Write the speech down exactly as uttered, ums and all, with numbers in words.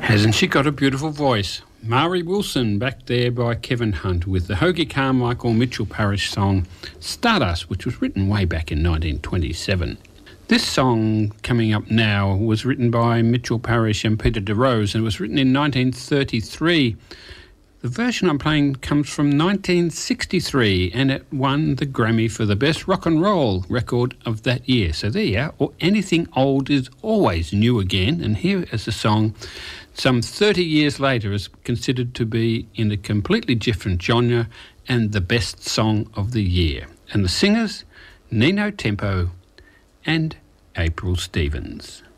Hasn't she got a beautiful voice? Mari Wilson, back there by Kevin Hunt with the Hoagie Carmichael Mitchell Parish song Stardust, which was written way back in nineteen twenty-seven. This song coming up now was written by Mitchell Parish and Peter DeRose, and it was written in nineteen thirty-three. The version I'm playing comes from nineteen sixty-three, and it won the Grammy for the best rock and roll record of that year. So there you are. Or anything old is always new again. And here is a song some thirty years later is considered to be in a completely different genre and the best song of the year. And the singers, Nino Tempo and April Stevens.